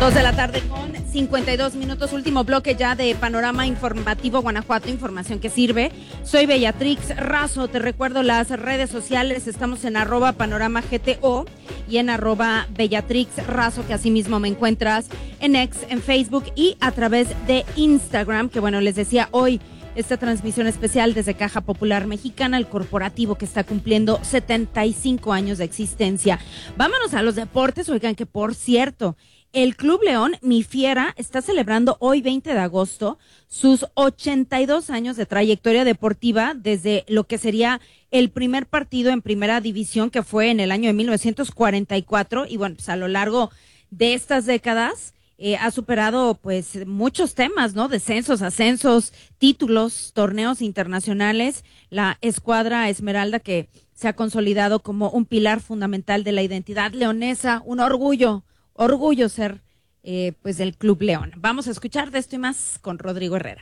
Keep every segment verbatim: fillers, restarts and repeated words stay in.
Dos de la tarde con cincuenta y dos minutos, último bloque ya de Panorama Informativo Guanajuato, información que sirve. Soy Bellatrix Razo, te recuerdo las redes sociales, estamos en arroba panorama G T O y en arroba Bellatrix Razo, que asimismo me encuentras en X, en Facebook y a través de Instagram, que bueno, les decía hoy, esta transmisión especial desde Caja Popular Mexicana, el corporativo que está cumpliendo setenta y cinco años de existencia. Vámonos a los deportes, oigan que por cierto, el Club León, mi fiera, está celebrando hoy veinte de agosto sus ochenta y dos años de trayectoria deportiva desde lo que sería el primer partido en primera división, que fue en el año de mil novecientos cuarenta y cuatro, y bueno, pues a lo largo de estas décadas eh, ha superado pues muchos temas, ¿no? Descensos, ascensos, títulos, torneos internacionales, la escuadra Esmeralda que se ha consolidado como un pilar fundamental de la identidad leonesa, un orgullo. Orgullo ser eh, pues del Club León. Vamos a escuchar de esto y más con Rodrigo Herrera.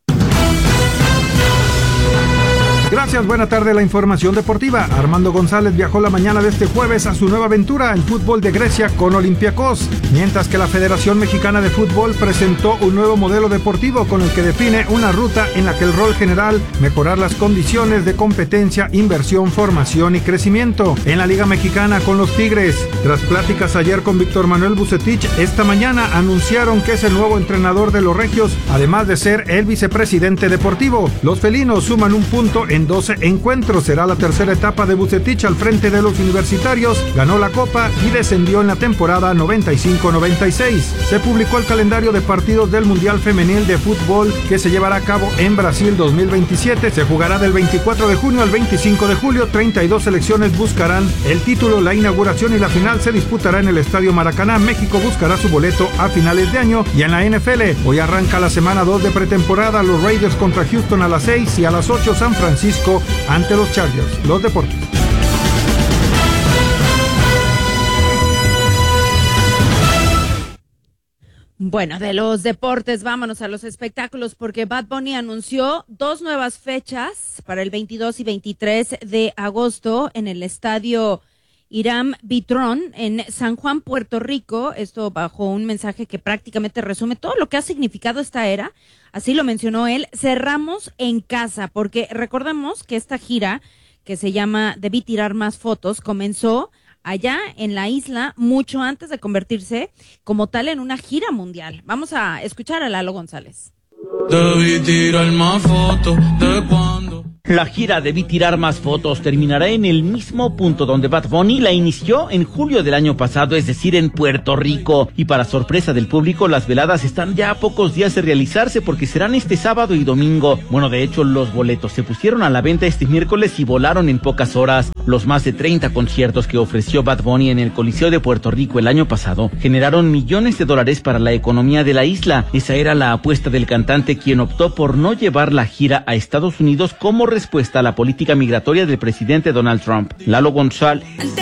Gracias, buena tarde. La información deportiva. Armando González viajó la mañana de este jueves a su nueva aventura en fútbol de Grecia con Olympiacos, mientras que la Federación Mexicana de Fútbol presentó un nuevo modelo deportivo con el que define una ruta en la que el rol general, mejorar las condiciones de competencia, inversión, formación y crecimiento. En la Liga Mexicana con los Tigres, tras pláticas ayer con Víctor Manuel Vucetich, esta mañana anunciaron que es el nuevo entrenador de los Regios, además de ser el vicepresidente deportivo. Los felinos suman un punto en doce encuentros. Será la tercera etapa de Vucetich al frente de los universitarios. Ganó la Copa y descendió en la temporada noventa y cinco noventa y seis. Se publicó el calendario de partidos del Mundial Femenil de Fútbol que se llevará a cabo en Brasil dos mil veintisiete. Se jugará del veinticuatro de junio al veinticinco de julio. treinta y dos selecciones buscarán el título. La inauguración y la final se disputará en el Estadio Maracaná. México buscará su boleto a finales de año. Y en la N F L, hoy arranca la semana dos de pretemporada. Los Raiders contra Houston a las seis y a las ocho San Francisco ante los Chargers. Los deportes. Bueno, de los deportes vámonos a los espectáculos porque Bad Bunny anunció dos nuevas fechas para el veintidós y veintitrés de agosto en el estadio Hiram Vitron en San Juan, Puerto Rico. Esto bajo un mensaje que prácticamente resume todo lo que ha significado esta era. Así lo mencionó él, cerramos en casa, porque recordemos que esta gira, que se llama Debí tirar más fotos, comenzó allá en la isla mucho antes de convertirse como tal en una gira mundial. Vamos a escuchar a Lalo González. Debí tirar más fotos de cuando. La gira Debí tirar más fotos terminará en el mismo punto donde Bad Bunny la inició en julio del año pasado, es decir, en Puerto Rico. Y para sorpresa del público, las veladas están ya a pocos días de realizarse porque serán este sábado y domingo. Bueno, de hecho, los boletos se pusieron a la venta este miércoles y volaron en pocas horas. Los más de treinta conciertos que ofreció Bad Bunny en el Coliseo de Puerto Rico el año pasado generaron millones de dólares para la economía de la isla. Esa era la apuesta del cantante, quien optó por no llevar la gira a Estados Unidos como respuesta a la política migratoria del presidente Donald Trump. Lalo González.